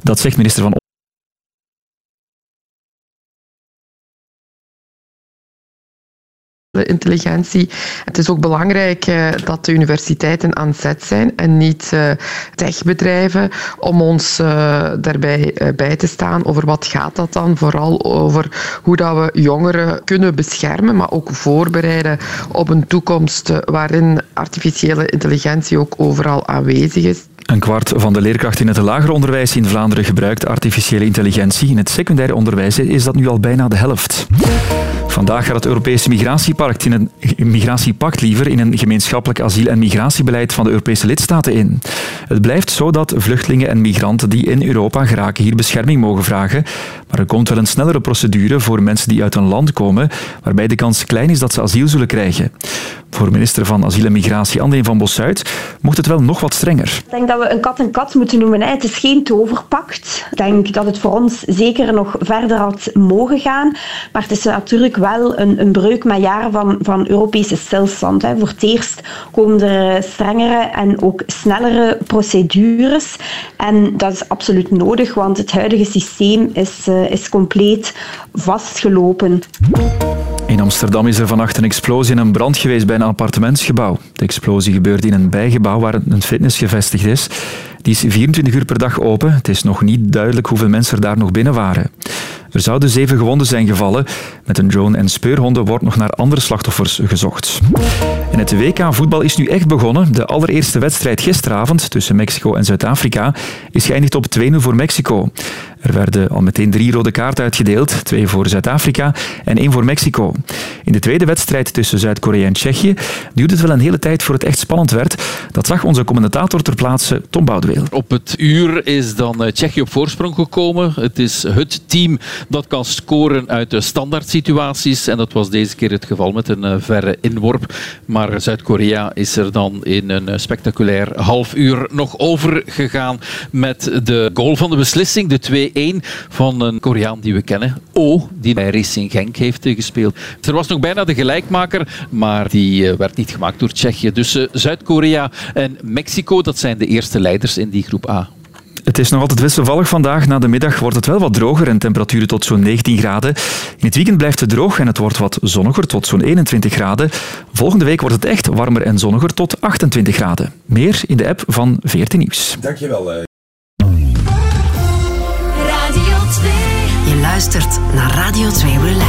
Dat zegt minister van intelligentie. Het is ook belangrijk dat de universiteiten aan zet zijn en niet techbedrijven om ons daarbij bij te staan. Over wat gaat dat dan? Vooral over hoe dat we jongeren kunnen beschermen, maar ook voorbereiden op een toekomst waarin artificiële intelligentie ook overal aanwezig is. Een kwart van de leerkrachten in het lager onderwijs in Vlaanderen gebruikt artificiële intelligentie. In het secundair onderwijs is dat nu al bijna de helft. Vandaag gaat het Europese Migratiepact in een gemeenschappelijk asiel- en migratiebeleid van de Europese lidstaten in. Het blijft zo dat vluchtelingen en migranten die in Europa geraken hier bescherming mogen vragen. Maar er komt wel een snellere procedure voor mensen die uit een land komen, waarbij de kans klein is dat ze asiel zullen krijgen. Voor minister van Asiel en Migratie Andeen van Bossuit mocht het wel nog wat strenger. Ik denk dat we een kat en kat moeten noemen. Het is geen toverpact. Ik denk dat het voor ons zeker nog verder had mogen gaan. Maar het is natuurlijk wel een breuk met jaren van Europese stilstand. Voor het eerst komen er strengere en ook snellere procedures. En dat is absoluut nodig, want het huidige systeem is compleet vastgelopen. In Amsterdam is er vannacht een explosie en een brand geweest bij een appartementsgebouw. De explosie gebeurde in een bijgebouw waar een fitness gevestigd is. Die is 24 uur per dag open. Het is nog niet duidelijk hoeveel mensen er daar nog binnen waren. Er zouden 7 gewonden zijn gevallen. Met een drone en speurhonden wordt nog naar andere slachtoffers gezocht. En het WK voetbal is nu echt begonnen. De allereerste wedstrijd gisteravond tussen Mexico en Zuid-Afrika is geëindigd op 2-0 voor Mexico. Er werden al meteen 3 rode kaarten uitgedeeld, 2 voor Zuid-Afrika en 1 voor Mexico. In de tweede wedstrijd tussen Zuid-Korea en Tsjechië duurde het wel een hele tijd voor het echt spannend werd. Dat zag onze commentator ter plaatse, Tom Boudeweel. Op het uur is dan Tsjechië op voorsprong gekomen. Het is het team dat kan scoren uit de standaard situaties. En dat was deze keer het geval met een verre inworp. Maar Zuid-Korea is er dan in een spectaculair half uur nog over gegaan met de goal van de beslissing, de 2-1 van een Koreaan die we kennen. Oh, die bij Racing Genk heeft gespeeld. Er was nog bijna de gelijkmaker, maar die werd niet gemaakt door Tsjechië. Dus Zuid-Korea en Mexico, dat zijn de eerste leiders in die groep A. Het is nog altijd wisselvallig vandaag. Na de middag wordt het wel wat droger en temperaturen tot zo'n 19 graden. In het weekend blijft het droog en het wordt wat zonniger tot zo'n 21 graden. Volgende week wordt het echt warmer en zonniger tot 28 graden. Meer in de app van VRT Nieuws. Dankjewel. Radio 2. Je luistert naar Radio 2 Relax.